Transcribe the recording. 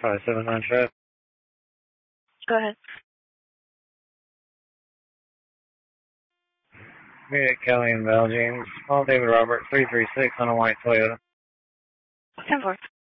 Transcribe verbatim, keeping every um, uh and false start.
five seven nine five. Go ahead. Meet Kelly and Valjean. Small David Robert, three three six on a white Toyota. ten four.